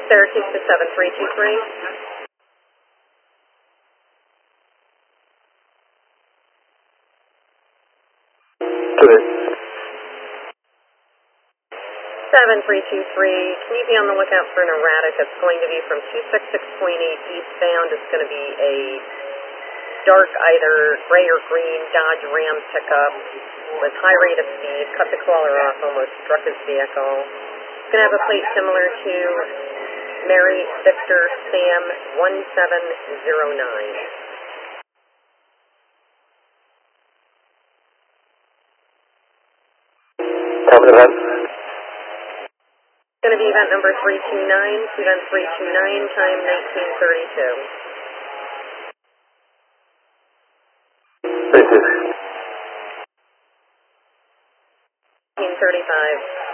Syracuse to 7323. Good. 7323, can you be on the lookout for an erratic that's going to be from 266.8 eastbound? It's going to be a dark, either gray or green Dodge Ram pickup with high rate of speed, cut the crawler off, almost struck his vehicle. It's going to have a plate similar to Mary Victor Sam 1709. Time of event? It's going to be event number 329, event 329, time 1932. 32. 1935.